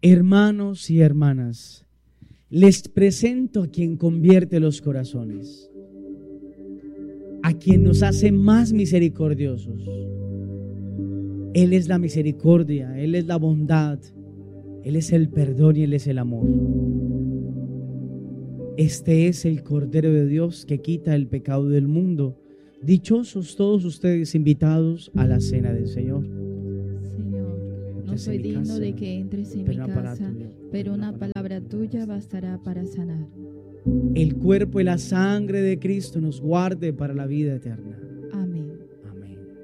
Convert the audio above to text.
Hermanos y hermanas, les presento a quien convierte los corazones, a quien nos hace más misericordiosos. Él es la misericordia, Él es la bondad, Él es el perdón y Él es el amor. Este es el Cordero de Dios que quita el pecado del mundo. Dichosos todos ustedes invitados a la cena del Señor. Señor, no soy digno de que entres en mi casa, pero una palabra tuya bastará para sanar. El cuerpo y la sangre de Cristo nos guarde para la vida eterna.